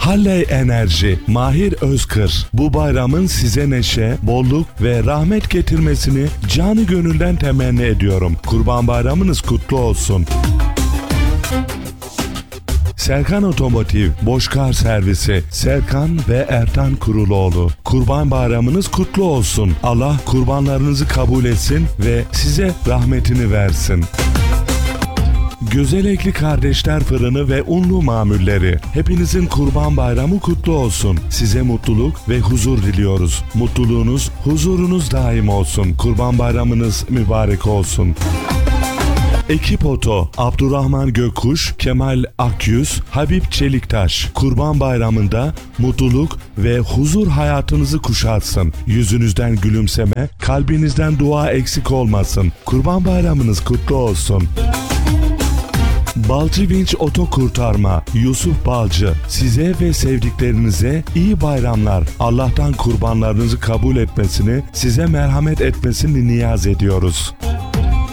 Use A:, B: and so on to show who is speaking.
A: Halley Enerji, Mahir Özkır. Bu bayramın size neşe, bolluk ve rahmet getirmesini canı gönülden temenni ediyorum. Kurban Bayramınız kutlu olsun. Serkan Otomotiv Boşkar Servisi, Serkan ve Ertan Kuruloğlu. Kurban Bayramınız kutlu olsun. Allah kurbanlarınızı kabul etsin ve size rahmetini versin. Gözelekli Kardeşler Fırını ve Unlu Mamulleri. Hepinizin Kurban Bayramı kutlu olsun. Size mutluluk ve huzur diliyoruz. Mutluluğunuz, huzurunuz daim olsun. Kurban Bayramınız mübarek olsun. Ekip Oto, Abdurrahman Gökkuş, Kemal Akyüz, Habib Çeliktaş. Kurban Bayramı'nda mutluluk ve huzur hayatınızı kuşatsın. Yüzünüzden gülümseme, kalbinizden dua eksik olmasın. Kurban Bayramınız kutlu olsun. Balcı Vinç Oto Kurtarma, Yusuf Balcı. Size ve sevdiklerinize iyi bayramlar. Allah'tan kurbanlarınızı kabul etmesini, size merhamet etmesini niyaz ediyoruz.